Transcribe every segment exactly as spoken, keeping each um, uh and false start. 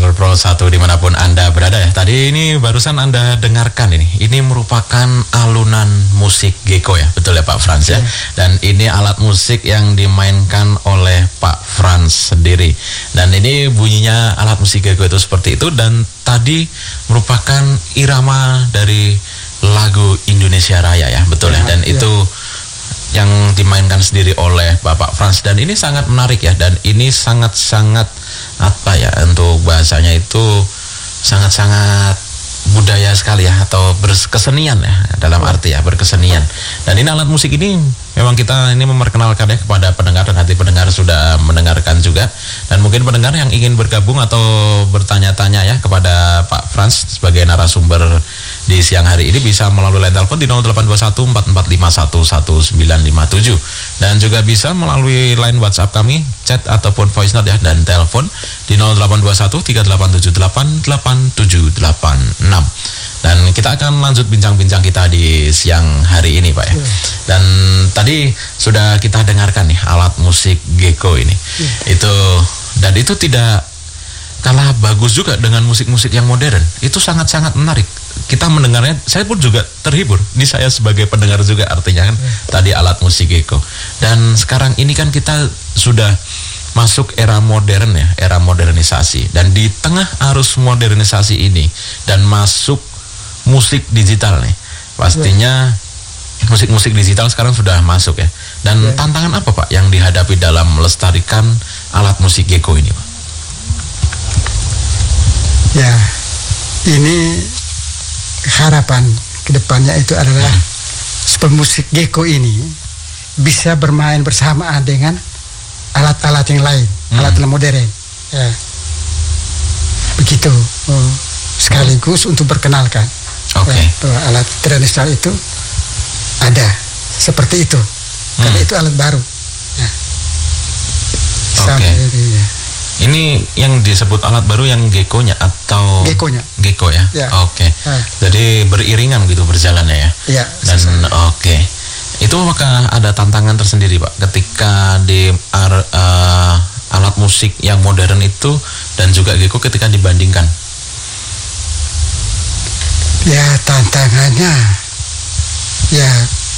pendengar Pro satu dimanapun Anda berada ya. Tadi ini barusan Anda dengarkan ini. Ini merupakan alunan musik Gecko ya, betul ya Pak Frans ya. Dan ini alat musik yang dimainkan oleh Pak Frans sendiri. Dan ini bunyinya alat musik Gecko itu seperti itu. Dan tadi merupakan irama dari lagu Indonesia Raya ya, betul ya. Dan itu yang dimainkan sendiri oleh Bapak Frans, dan ini sangat menarik ya, dan ini sangat-sangat apa ya, untuk bahasanya itu sangat-sangat budaya sekali ya, atau berkesenian ya, dalam arti ya berkesenian. Dan ini alat musik ini memang kita ini memperkenalkan ya kepada pendengar, dan nanti pendengar sudah mendengarkan juga. Dan mungkin pendengar yang ingin bergabung atau bertanya-tanya ya kepada Pak Frans sebagai narasumber di siang hari ini bisa melalui line telepon di nol delapan dua satu empat empat lima satu satu sembilan lima tujuh, dan juga bisa melalui line WhatsApp kami, chat ataupun voice note ya, dan telepon di nol delapan dua satu tiga delapan tujuh delapan delapan tujuh delapan enam. Dan kita akan lanjut bincang-bincang kita di siang hari ini Pak ya. Dan tadi sudah kita dengarkan nih alat musik Gecko ini. Itu dan itu tidak kalah bagus juga dengan musik-musik yang modern. Itu sangat-sangat menarik. Kita mendengarnya, saya pun juga terhibur. Ini saya sebagai pendengar juga artinya kan tadi alat musik Gecko. Dan sekarang ini kan kita sudah masuk era modern ya, era modernisasi. Dan di tengah arus modernisasi ini dan masuk musik digital nih, pastinya musik-musik digital sekarang sudah masuk ya. Dan yeah. tantangan apa Pak yang dihadapi dalam melestarikan alat musik Gecko ini Pak? Ya, ini harapan kedepannya itu adalah hmm. supaya musik Gecko ini bisa bermain bersamaan dengan alat-alat yang lain, hmm. alat modern. Ya, begitu. Oh, sekaligus hmm. untuk perkenalkan. Okay. Ya, bahwa alat tradisional itu ada seperti itu, hmm. karena itu alat baru. Ya. Oke. Okay. Ya. Ini yang disebut alat baru yang Gecko-nya atau Gecko-nya? Gecko ya. Ya. Oke. Okay. Ah. Jadi beriringan gitu berjalannya ya. Iya. Dan oke. Okay. Itu apakah ada tantangan tersendiri Pak ketika di uh, alat musik yang modern itu dan juga Gecko ketika dibandingkan? Ya, tantangannya ya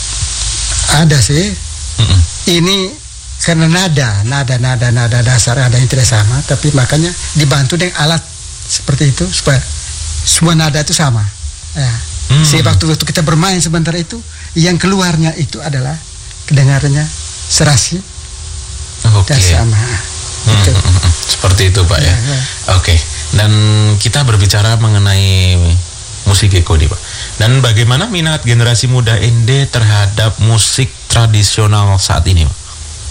ada sih. Mm-mm. Ini karena nada, nada, nada, nada dasar ada yang tidak sama, tapi makanya dibantu dengan alat seperti itu supaya semua nada itu sama. Ya. Mm. Sehingga waktu waktu kita bermain sebentar itu, yang keluarnya itu adalah kedengarannya serasi okay. dan sama. Hmm, gitu. Seperti itu Pak ya. ya, ya. Oke. Okay. Dan kita berbicara mengenai musik Gecko nih Pak. Dan bagaimana minat generasi muda N D terhadap musik tradisional saat ini Pak?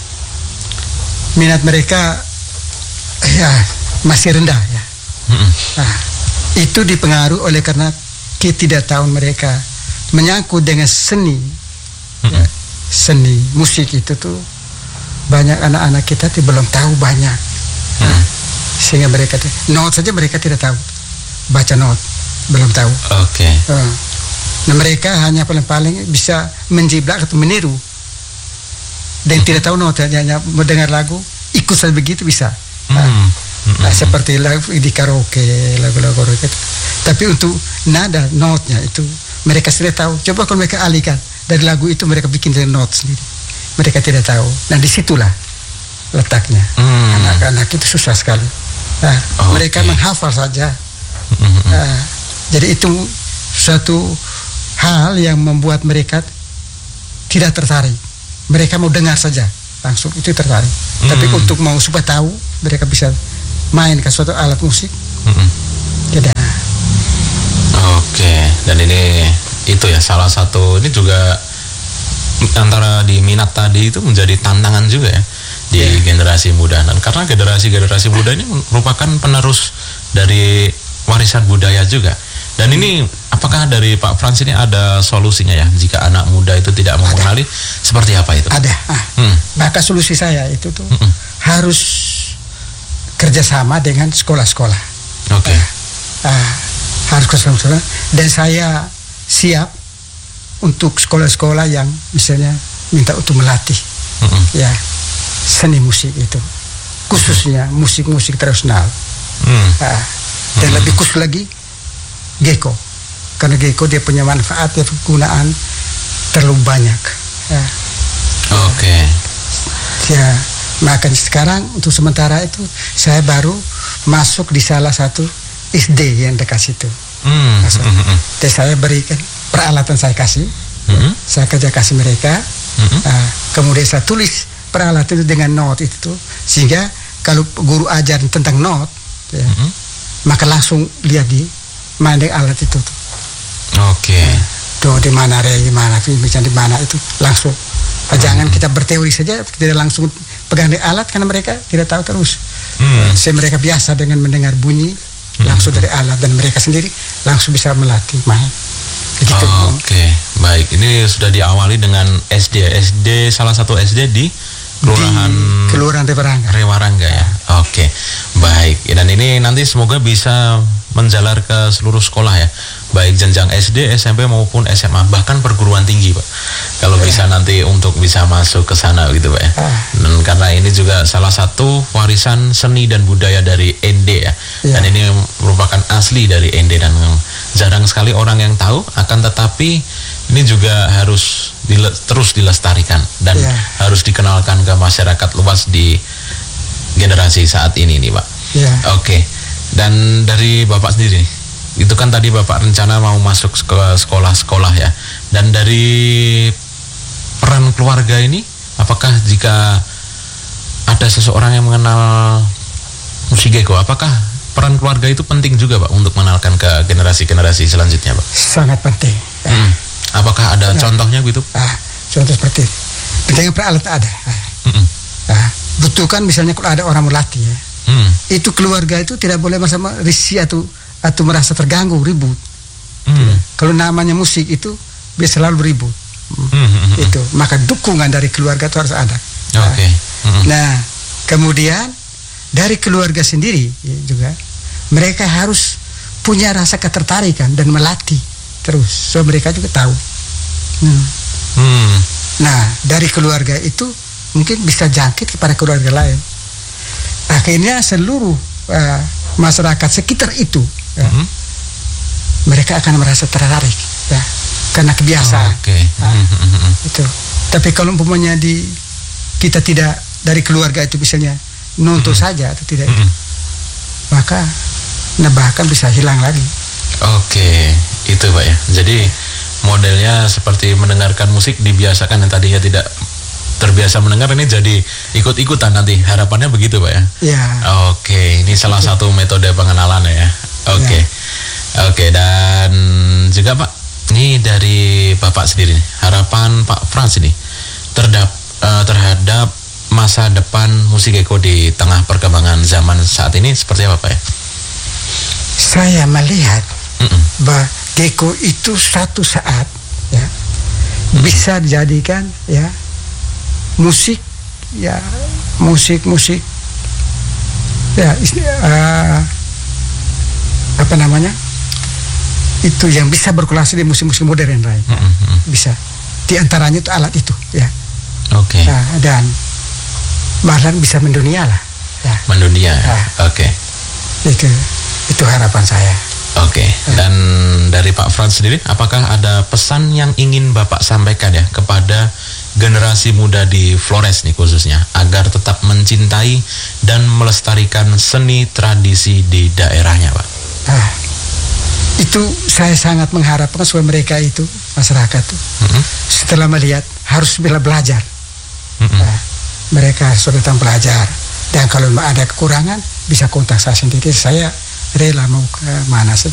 Minat mereka ya masih rendah ya. Mm-mm. Nah, itu dipengaruhi oleh karena ketidaktahuan mereka menyangkut dengan seni. Ya, seni musik itu tuh banyak anak-anak kita tuh belum tahu banyak. Nah, sehingga mereka tuh not saja mereka tidak tahu. Baca not belum tahu. Oke. Okay. Uh, nah mereka hanya paling-paling bisa menjiplak atau meniru dan mm-hmm. tidak tahu nota, hanya mendengar lagu ikut saja begitu bisa. Nah, mm-hmm. nah, seperti lagu di karaoke, lagu-lagu karaoke. Tapi untuk nada notnya itu mereka sudah tahu. Coba kalau mereka alihkan dari lagu itu mereka bikin not sendiri. Mereka tidak tahu. Nah disitulah letaknya. Mm. Anak-anak itu susah sekali. Nah, okay. mereka menghafal saja. Mm-hmm. Nah, jadi itu suatu hal yang membuat mereka tidak tertarik. Mereka mau dengar saja langsung itu tertarik. Mm. Tapi untuk mau supaya tahu mereka bisa main ke suatu alat musik. Mm-hmm. Tidak. Oke. Dan ini itu ya salah satu, ini juga antara di minat tadi itu menjadi tantangan juga ya di yeah. generasi muda. Dan karena generasi-generasi muda ini merupakan penerus dari warisan budaya juga. Dan ini apakah dari Pak Frans ini ada solusinya ya jika anak muda itu tidak mengenali seperti apa itu? Ada. Ah, hmm. Maka solusi saya itu tuh hmm. harus kerjasama dengan sekolah-sekolah. Oke. Okay. Ah, ah, harus kerjasama dan saya siap untuk sekolah-sekolah yang misalnya minta untuk melatih hmm. ya seni musik itu, khususnya musik-musik tradisional. Hmm. Ah, Dan hmm. lebih khusus lagi Geko, karena Geko dia punya manfaat, dia penggunaan terlalu banyak. Ya. Oke. Okay. Ya, makanya sekarang untuk sementara itu saya baru masuk di salah satu S D yang dekat situ. Hmm. Masuk. Hmm. Dan saya berikan peralatan, saya kasih, hmm. saya kerja kasih mereka. Hmm. Nah, kemudian saya tulis peralatan itu dengan not itu, sehingga kalau guru ajar tentang not, ya, hmm. maka langsung lihat di mana alat itu tuh. Oke. Okay. Nah, tuh di mana re, di mana bisa di mana itu langsung. Nah, hmm. jangan kita berteori saja, tidak langsung pegang di alat, karena mereka tidak tahu terus. Hmm. Saya mereka biasa dengan mendengar bunyi hmm. langsung dari alat, dan mereka sendiri langsung bisa melatih main. Begitu. Oh, Oke, okay. Baik. Ini sudah diawali dengan S D, S D salah satu S D di Kelurahan di Kelurahan Rewarangga. Rewarangga ya. Oke, okay. Baik. Dan ini nanti semoga bisa menjalar ke seluruh sekolah ya, baik jenjang S D, S M P maupun S M A, bahkan perguruan tinggi, Pak. Kalau yeah. bisa nanti untuk bisa masuk ke sana gitu, Pak ya. Ah. Dan karena ini juga salah satu warisan seni dan budaya dari N D ya. Yeah. Dan ini merupakan asli dari N D, dan jarang sekali orang yang tahu, akan tetapi ini juga harus dile terus dilestarikan dan yeah. harus dikenalkan ke masyarakat luas di generasi saat ini nih, Pak. Yeah. Oke. Okay. Dan dari Bapak sendiri, itu kan tadi Bapak rencana mau masuk ke sekolah-sekolah ya. Dan dari peran keluarga ini, apakah jika ada seseorang yang mengenal musik Geko, apakah peran keluarga itu penting juga, Pak, untuk mengenalkan ke generasi-generasi selanjutnya, Pak? Sangat penting. Hmm. Apakah ada nah, contohnya gitu? Ah, contoh seperti pentingnya peralat ada. Hmm. Ah, butuhkan misalnya kalau ada orang melatih ya. Hmm. Itu keluarga itu tidak boleh bersama risih atau atau merasa terganggu, ribut. Hmm. Kalau namanya musik itu biasa selalu ribut. Hmm. Itu maka dukungan dari keluarga itu harus ada. Oke. Okay. Hmm. Nah, kemudian dari keluarga sendiri ya, juga mereka harus punya rasa ketertarikan dan melatih terus, so mereka juga tahu. Hmm. Hmm. Nah, dari keluarga itu mungkin bisa jangkit kepada keluarga lain. Akhirnya seluruh uh, masyarakat sekitar itu ya, mm-hmm. mereka akan merasa tertarik ya, karena kebiasaan. Oh, okay. Nah, mm-hmm. itu. Tapi kalau umpamanya di kita tidak dari keluarga itu misalnya nonton mm-hmm. saja atau tidak, mm-hmm. itu, maka nah bahkan bisa hilang lagi. Oke, okay. Itu, Pak ya. Jadi modelnya seperti mendengarkan musik dibiasakan, yang tadinya tidak terbiasa mendengar ini jadi ikut-ikutan nanti, harapannya begitu, Pak ya? Ya. Oke, ini salah satu metode pengenalan ya. Oke, ya. Oke, dan juga Pak, ini dari Bapak sendiri, harapan Pak Frans ini terhadap uh, terhadap masa depan musik Geko di tengah perkembangan zaman saat ini seperti apa, Pak ya? Saya melihat Mm-mm. bahwa Geko itu satu saat ya Mm-mm. bisa dijadikan ya musik ya musik musik ya uh, apa namanya itu yang bisa berkulasi di musik-musik modern lain ya. Mm-hmm. Bisa diantaranya itu alat itu ya. Oke. Okay. Nah, dan bahkan bisa mendunia lah ya. Mendunia. Nah, Oke. Okay. Itu itu harapan saya. Oke. Okay. Dan dari Pak Frans sendiri, apakah ada pesan yang ingin Bapak sampaikan ya kepada generasi muda di Flores nih khususnya, agar tetap mencintai dan melestarikan seni tradisi di daerahnya, Pak? Ah, itu saya sangat mengharapkan supaya mereka itu masyarakat tuh mm-hmm. setelah melihat harus bila belajar. Mm-hmm. Nah, mereka sudah datang belajar, dan kalau ada kekurangan bisa kontak saya sendiri, saya rela mau ke mana saja